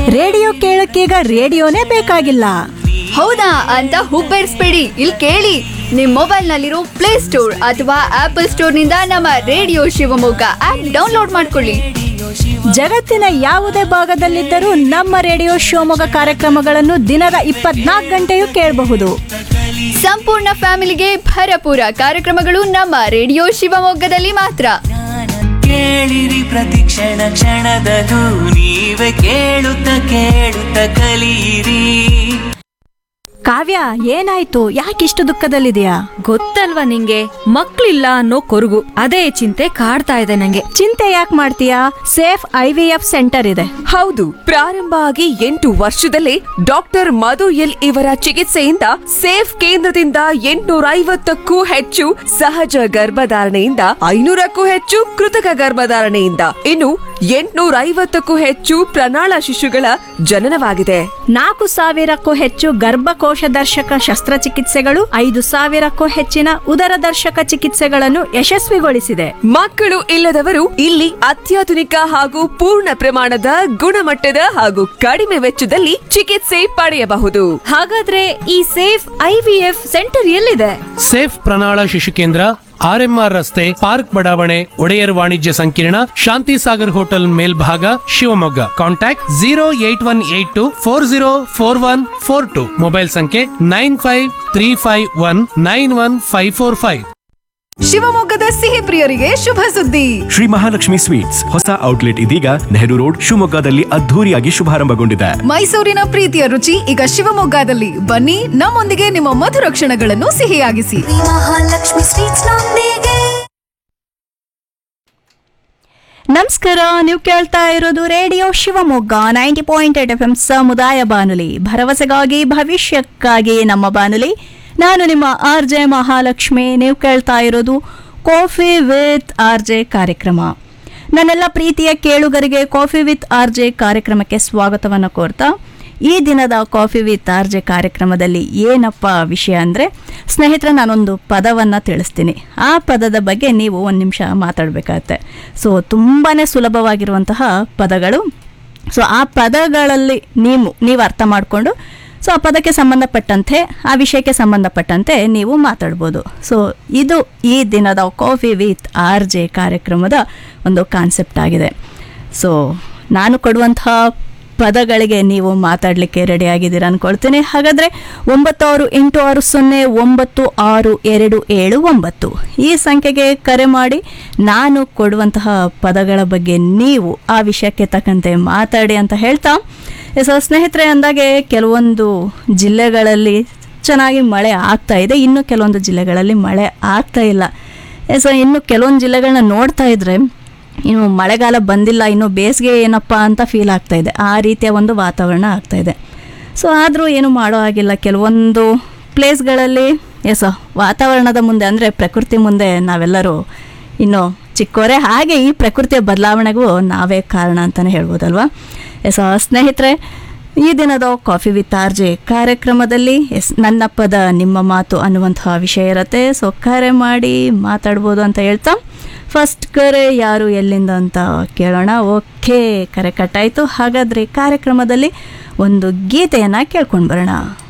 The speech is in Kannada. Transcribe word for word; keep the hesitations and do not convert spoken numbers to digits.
ರೇಡಿಯೋ ಕೇಳಕ್ಕೀಗ ರೇಡಿಯೋನೇ ಬೇಕಾಗಿಲ್ಲ. ಹೌದಾ ಅಂತ ಹುಬ್ಬೇರಿಸ್ಬೇಡಿ, ಇಲ್ಲಿ ಕೇಳಿ. ನಿಮ್ ಮೊಬೈಲ್ ನಲ್ಲಿರೋ ಪ್ಲೇ ಸ್ಟೋರ್ ಅಥವಾ ಆಪಲ್ ಸ್ಟೋರ್ ನಿಂದ ನಮ್ಮ ರೇಡಿಯೋ ಶಿವಮೊಗ್ಗ ಆಪ್ ಡೌನ್ಲೋಡ್ ಮಾಡ್ಕೊಳ್ಳಿ. ಜಗತ್ತಿನ ಯಾವುದೇ ಭಾಗದಲ್ಲಿದ್ದರೂ ನಮ್ಮ ರೇಡಿಯೋ ಶಿವಮೊಗ್ಗ ಕಾರ್ಯಕ್ರಮಗಳನ್ನು ದಿನದ ಇಪ್ಪತ್ನಾಲ್ಕು ಗಂಟೆಯೂ ಕೇಳಬಹುದು. ಸಂಪೂರ್ಣ ಫ್ಯಾಮಿಲಿಗೆ ಭರಪೂರ ಕಾರ್ಯಕ್ರಮಗಳು ನಮ್ಮ ರೇಡಿಯೋ ಶಿವಮೊಗ್ಗದಲ್ಲಿ ಮಾತ್ರ. ಕೇಳಿರಿ ಪ್ರತಿಕ್ಷಣ ಕ್ಷಣದದು ನೀವೇ ಕೇಳುತ್ತ ಕೇಳುತ್ತ ಕಲಿಯಿರಿ. ಕಾವ್ಯ, ಏನಾಯ್ತು? ಯಾಕಿಷ್ಟು ದುಃಖದಲ್ಲಿದೆಯಾ? ಗೊತ್ತಲ್ವಾ ನಿಂಗೆ, ಮಕ್ಳಿಲ್ಲ ಅನ್ನೋ ಕೊರಗು, ಅದೇ ಚಿಂತೆ ಕಾಡ್ತಾ ಇದೆ ನಂಗೆ. ಚಿಂತೆ ಯಾಕೆ ಮಾಡ್ತೀಯಾ? Safe I V F centre ಇದೆ. ಹೌದು, ಪ್ರಾರಂಭ ಆಗಿ ಎಂಟು ವರ್ಷದಲ್ಲೇ ಡಾಕ್ಟರ್ ಮಧು ಎಲ್ ಇವರ ಚಿಕಿತ್ಸೆಯಿಂದ ಸೇಫ್ ಕೇಂದ್ರದಿಂದ ಎಂಟುನೂರ ಐವತ್ತಕ್ಕೂ ಹೆಚ್ಚು ಸಹಜ ಗರ್ಭಧಾರಣೆಯಿಂದ ಐನೂರಕ್ಕೂ ಹೆಚ್ಚು ಕೃತಕ ಗರ್ಭಧಾರಣೆಯಿಂದ ಇನ್ನು ಎಂಟುನೂರ ಐವತ್ತಕ್ಕೂ ಹೆಚ್ಚು ಪ್ರಣಾಳ ಶಿಶುಗಳ ಜನನವಾಗಿದೆ. ನಾಲ್ಕು ಸಾವಿರಕ್ಕೂ ಹೆಚ್ಚು ಗರ್ಭಕೋಶ ದರ್ಶಕ ಶಸ್ತ್ರಚಿಕಿತ್ಸೆಗಳು, ಐದು ಸಾವಿರಕ್ಕೂ ಹೆಚ್ಚಿನ ಉದರ ದರ್ಶಕ ಚಿಕಿತ್ಸೆಗಳನ್ನು ಯಶಸ್ವಿಗೊಳಿಸಿದೆ. ಮಕ್ಕಳು ಇಲ್ಲದವರು ಇಲ್ಲಿ ಅತ್ಯಾಧುನಿಕ ಹಾಗೂ ಪೂರ್ಣ ಪ್ರಮಾಣದ ಗುಣಮಟ್ಟದ ಹಾಗೂ ಕಡಿಮೆ ವೆಚ್ಚದಲ್ಲಿ ಚಿಕಿತ್ಸೆ ಪಡೆಯಬಹುದು. ಹಾಗಾದ್ರೆ ಈ safe I V F centre ಎಲ್ಲಿದೆ? ಸೇಫ್ ಪ್ರಣಾಳ ಶಿಶು ಕೇಂದ್ರ, ಆರ್ ಎಂ ಆರ್ ರಸ್ತೆ, ಪಾರ್ಕ್ ಬಡಾವಣೆ, ಒಡೆಯರ್ ವಾಣಿಜ್ಯ ಸಂಕೀರ್ಣ, ಶಾಂತಿ ಸಾಗರ್ ಹೋಟೆಲ್ ಮೇಲ್ಭಾಗ, Shivamogga. Contact zero eight one eight to four zero four one four to. Mobile ಸಂಖ್ಯೆ nine five three five one nine one five four five. ಶಿವಮೊಗ್ಗದ ಸಿಹಿ ಪ್ರಿಯರಿಗೆ ಶುಭ ಸುದ್ದಿ. ಶ್ರೀ ಮಹಾಲಕ್ಷ್ಮಿ ಸ್ವೀಟ್ಸ್ ಹೊಸ ಔಟ್ಲೆಟ್ ಇದೀಗ ನೆಹರು ರೋಡ್ ಶಿವಮೊಗ್ಗದಲ್ಲಿ ಅದ್ಧೂರಿಯಾಗಿ ಶುಭಾರಂಭಗೊಂಡಿದೆ. ಮೈಸೂರಿನ ಪ್ರೀತಿಯ ರುಚಿ ಈಗ ಶಿವಮೊಗ್ಗದಲ್ಲಿ. ಬನ್ನಿ, ನಮ್ಮೊಂದಿಗೆ ನಿಮ್ಮ ಮಧುರ ಕ್ಷಣಗಳನ್ನು ಸಿಹಿಯಾಗಿಸಿ. ನಮಸ್ಕಾರ, ನೀವು ಕೇಳ್ತಾ ಇರೋದು radio Shivamogga ninety point eight F M ಸಮುದಾಯ ಬಾನುಲಿ, ಭರವಸೆಗಾಗಿ ಭವಿಷ್ಯಕ್ಕಾಗಿ ನಮ್ಮ ಬಾನುಲಿ. ನಾನು ನಿಮ್ಮ ಆರ್ ಜೆ ಮಹಾಲಕ್ಷ್ಮಿ. ನೀವು ಕೇಳ್ತಾ ಇರೋದು ಕಾಫಿ ವಿತ್ ಆರ್ ಜೆ ಕಾರ್ಯಕ್ರಮ. ನನ್ನೆಲ್ಲ ಪ್ರೀತಿಯ ಕೇಳುಗರಿಗೆ ಕಾಫಿ ವಿತ್ ಆರ್ ಜೆ ಕಾರ್ಯಕ್ರಮಕ್ಕೆ ಸ್ವಾಗತವನ್ನು ಕೋರ್ತಾ, ಈ ದಿನದ ಕಾಫಿ ವಿತ್ ಆರ್ ಜೆ ಕಾರ್ಯಕ್ರಮದಲ್ಲಿ ಏನಪ್ಪ ವಿಷಯ ಅಂದರೆ, ಸ್ನೇಹಿತರೆ, ನಾನೊಂದು ಪದವನ್ನು ತಿಳಿಸ್ತೀನಿ. ಆ ಪದದ ಬಗ್ಗೆ ನೀವು ಒಂದು ನಿಮಿಷ ಮಾತಾಡಬೇಕಾಗತ್ತೆ. ಸೊ ತುಂಬಾ ಸುಲಭವಾಗಿರುವಂತಹ ಪದಗಳು. ಸೊ ಆ ಪದಗಳಲ್ಲಿ ನೀವು ನೀವು ಅರ್ಥ ಮಾಡಿಕೊಂಡು, ಸೊ ಆ ಪದಕ್ಕೆ ಸಂಬಂಧಪಟ್ಟಂತೆ, ಆ ವಿಷಯಕ್ಕೆ ಸಂಬಂಧಪಟ್ಟಂತೆ ನೀವು ಮಾತಾಡ್ಬೋದು. ಸೊ ಇದು ಈ ದಿನದ ಕಾಫಿ ವಿತ್ ಆರ್ ಜೆ ಕಾರ್ಯಕ್ರಮದ ಒಂದು ಕಾನ್ಸೆಪ್ಟ್ ಆಗಿದೆ. ಸೊ ನಾನು ಕೊಡುವಂತಹ ಪದಗಳಿಗೆ ನೀವು ಮಾತಾಡಲಿಕ್ಕೆ ರೆಡಿ ಆಗಿದ್ದೀರಾ ಅಂದ್ಕೊಳ್ತೀನಿ. ಹಾಗಾದರೆ ಒಂಬತ್ತು ಆರು ಎಂಟು ಆರು ಸೊನ್ನೆ ಒಂಬತ್ತು ಆರು ಎರಡು ಏಳು ಒಂಬತ್ತು ಈ ಸಂಖ್ಯೆಗೆ ಕರೆ ಮಾಡಿ ನಾನು ಕೊಡುವಂತಹ ಪದಗಳ ಬಗ್ಗೆ ನೀವು ಆ ವಿಷಯಕ್ಕೆ ತಕ್ಕಂತೆ ಮಾತಾಡಿ ಅಂತ ಹೇಳ್ತಾ, ಸೊ ಸ್ನೇಹಿತರೆ, ಅಂದಾಗೆ ಕೆಲವೊಂದು ಜಿಲ್ಲೆಗಳಲ್ಲಿ ಚೆನ್ನಾಗಿ ಮಳೆ ಆಗ್ತಾ ಇದೆ, ಇನ್ನು ಕೆಲವೊಂದು ಜಿಲ್ಲೆಗಳಲ್ಲಿ ಮಳೆ ಆಗ್ತಾ ಇಲ್ಲ. ಸೊ ಇನ್ನು ಕೆಲವೊಂದು ಜಿಲ್ಲೆಗಳನ್ನ ನೋಡ್ತಾ ಇದ್ರೆ ಇನ್ನು ಮಳೆಗಾಲ ಬಂದಿಲ್ಲ, ಇನ್ನು ಬೇಸಿಗೆ ಏನಪ್ಪ ಅಂತ ಫೀಲ್ ಆಗ್ತಾ ಇದೆ. ಆ ರೀತಿಯ ಒಂದು ವಾತಾವರಣ ಆಗ್ತಾ ಇದೆ. ಸೊ ಆದರೂ ಏನು ಮಾಡೋ ಹಾಗಿಲ್ಲ. ಕೆಲವೊಂದು ಪ್ಲೇಸ್ಗಳಲ್ಲಿ ಎಸ್ ವಾತಾವರಣದ ಮುಂದೆ ಅಂದರೆ ಪ್ರಕೃತಿ ಮುಂದೆ ನಾವೆಲ್ಲರೂ ಇನ್ನು ಚಿಕ್ಕವರೇ. ಹಾಗೆ ಈ ಪ್ರಕೃತಿಯ ಬದಲಾವಣೆಗೂ ನಾವೇ ಕಾರಣ ಅಂತಲೇ ಹೇಳ್ಬೋದಲ್ವಾ. ಎಸ್ ಸ್ನೇಹಿತರೆ, ಈ ದಿನದ ಕಾಫಿ ವಿತ್ ಆರ್ ಜೆ ಕಾರ್ಯಕ್ರಮದಲ್ಲಿ ಎಸ್ ನನ್ನ ಪದ ನಿಮ್ಮ ಮಾತು ಅನ್ನುವಂತಹ ವಿಷಯ ಇರುತ್ತೆ. ಸೊ ಕರೆ ಮಾಡಿ ಮಾತಾಡ್ಬೋದು ಅಂತ ಹೇಳ್ತಾ, ಫಸ್ಟ್ ಕರೆ ಯಾರು ಎಲ್ಲಿಂದ ಅಂತ ಕೇಳೋಣ. ಓಕೆ, ಕರೆ ಕಟ್ಟಾಯಿತು. ಹಾಗಾದರೆ ಕಾರ್ಯಕ್ರಮದಲ್ಲಿ ಒಂದು ಗೀತೆಯನ್ನು ಕೇಳ್ಕೊಂಡು ಬರೋಣ.